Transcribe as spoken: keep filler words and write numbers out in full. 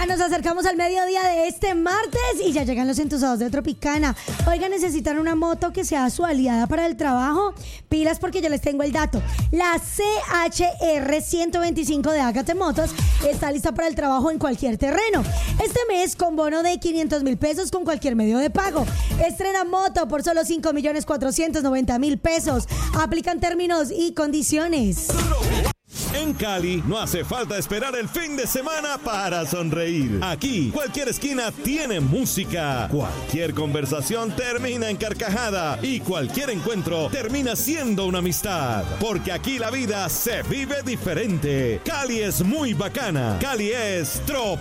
Ya nos acercamos al mediodía de este martes y ya llegan los entusiastas de Tropicana. Oiga, ¿necesitan una moto que sea su aliada para el trabajo? Pilas porque yo les tengo el dato. La C H R ciento veinticinco de Ágate Motos está lista para el trabajo en cualquier terreno. Este mes con bono de quinientos mil pesos con cualquier medio de pago. Estrena moto por solo cinco millones cuatrocientos noventa mil pesos. Aplican términos y condiciones. En Cali no hace falta esperar el fin de semana para sonreír. Aquí, cualquier esquina tiene música. Cualquier conversación termina en carcajada. Y cualquier encuentro termina siendo una amistad. Porque aquí la vida se vive diferente. Cali es muy bacana. Cali es Trop.